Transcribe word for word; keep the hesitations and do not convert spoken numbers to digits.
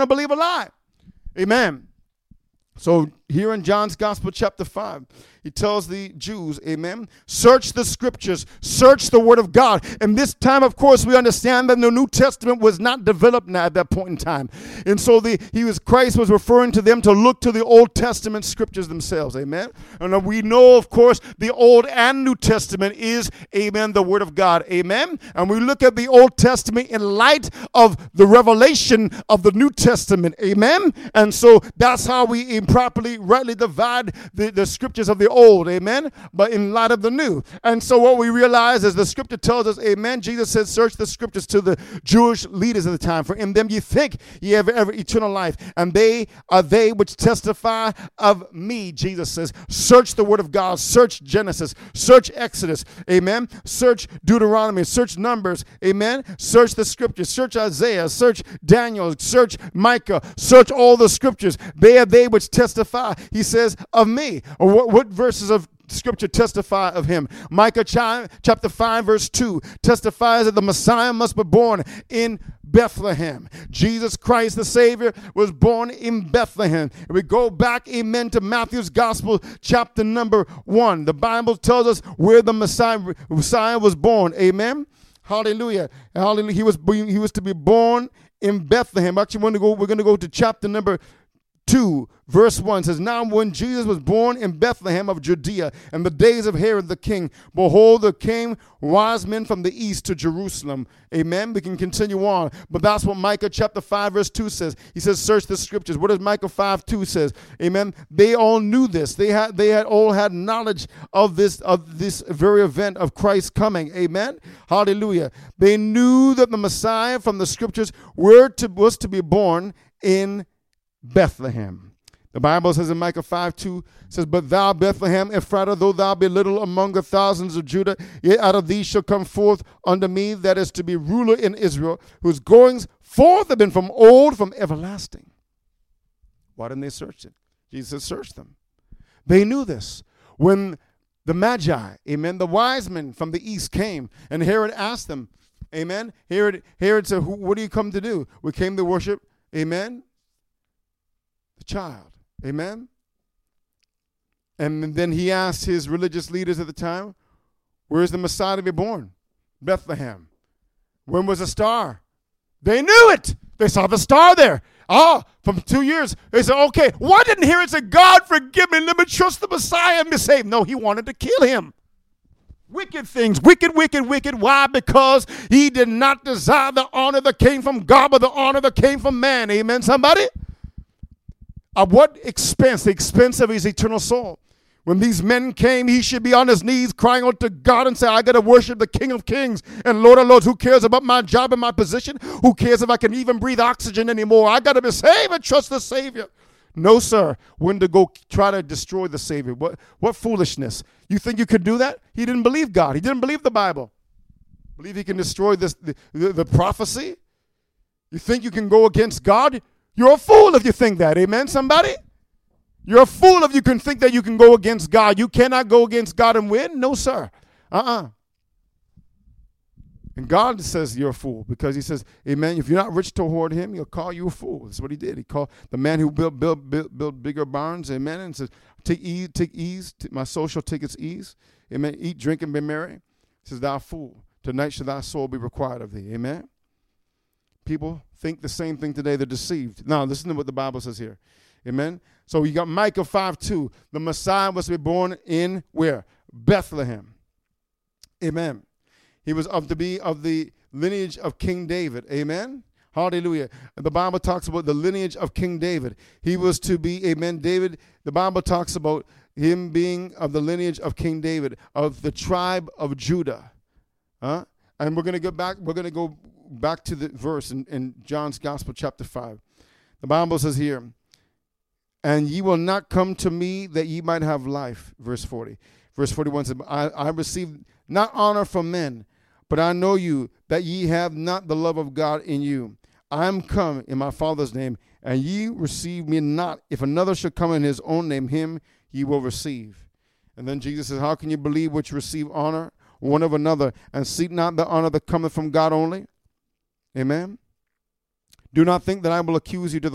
to believe a lie. Amen. So here in John's Gospel, chapter five, he tells the Jews, amen, search the scriptures, search the word of God. And this time, of course, we understand that the New Testament was not developed now at that point in time. And so the he was Christ was referring to them to look to the Old Testament scriptures themselves, amen. And we know, of course, the Old and New Testament is, amen, the word of God, amen. And we look at the Old Testament in light of the revelation of the New Testament, amen. And so that's how we improperly, rightly divide the, the scriptures of the old, amen, but in light of the new. And so what we realize is the scripture tells us, amen, Jesus says, search the scriptures to the Jewish leaders of the time, for in them you think ye have ever eternal life, and they are they which testify of me. Jesus says, search the word of God, search Genesis, search Exodus, amen, search Deuteronomy, search Numbers, amen, search the scriptures, search Isaiah, search Daniel, search Micah, search all the scriptures. They are they which testify, he says, of me. Or what, what verses of scripture testify of him? Micah chapter five verse two testifies that the Messiah must be born in Bethlehem. Jesus Christ the Savior was born in Bethlehem. And we go back, amen, to Matthew's Gospel chapter number one. The Bible tells us where the Messiah, Messiah was born, amen. Hallelujah. Hallelujah. He was he was to be born in Bethlehem. Actually, we're going to go, we're going to go to chapter number two, verse one says, now when Jesus was born in Bethlehem of Judea in the days of Herod the king, behold, there came wise men from the east to Jerusalem. Amen. We can continue on, but that's what Micah chapter five verse two says. He says, search the scriptures. What does Micah five two says? Amen. They all knew this. They had they had all had knowledge of this of this very event of Christ coming. Amen. Hallelujah. They knew that the Messiah from the scriptures were to was to be born in Bethlehem. The Bible says in Micah five two, says, but thou, Bethlehem Ephratah, though thou be little among the thousands of Judah, yet out of thee shall come forth unto me that is to be ruler in Israel, whose goings forth have been from old, from everlasting. Why didn't they search it? Jesus said, search them. They knew this. When the Magi, amen, the wise men from the east came, and Herod asked them, amen, Herod, Herod said, what do you come to do? We came to worship, amen, the child. Amen. And then he asked his religious leaders at the time, where is the Messiah to be born? Bethlehem. When was the star? They knew it. They saw the star there. Oh, from two years. They said, okay, why didn't Herod say, God, forgive me, let me trust the Messiah and be saved? No, he wanted to kill him. Wicked things, wicked, wicked, wicked. Why? Because he did not desire the honor that came from God, but the honor that came from man. Amen, somebody? At what expense? The expense of his eternal soul. When these men came, he should be on his knees crying out to God and say, I got to worship the King of Kings and Lord of Lords. Who cares about my job and my position? Who cares if I can even breathe oxygen anymore? I got to be saved and trust the Savior. No, sir. When to go try to destroy the Savior. What, what foolishness. You think you could do that? He didn't believe God. He didn't believe the Bible. Believe he can destroy this, the, the, the prophecy? You think you can go against God? You're a fool if you think that. Amen, somebody? You're a fool if you can think that you can go against God. You cannot go against God and win. No, sir. Uh-uh. And God says you're a fool because he says, amen, if you're not rich toward him, he'll call you a fool. That's what he did. He called the man who built built, built, built bigger barns, amen, and says, take ease, take ease. My soul shall take its ease. Amen. Eat, drink, and be merry. He says, thou fool, tonight shall thy soul be required of thee. Amen. People think the same thing today. They're deceived. Now, listen to what the Bible says here. Amen. So you got Micah five two. The Messiah was to be born in where? Bethlehem. Amen. He was of to be of the lineage of King David. Amen. Hallelujah. The Bible talks about the lineage of King David. He was to be, amen, David. The Bible talks about him being of the lineage of King David, of the tribe of Judah. Huh? And we're going to go back, we're going to go back to the verse in, in John's Gospel, chapter five. The Bible says here, and ye will not come to me that ye might have life. Verse forty. Verse forty-one says, I, I receive not honor from men, but I know you, that ye have not the love of God in you. I am come in my Father's name, and ye receive me not. If another should come in his own name, him ye will receive. And then Jesus says, how can you believe which receive honor one of another, and seek not the honor that cometh from God only? Amen. Do not think that I will accuse you to the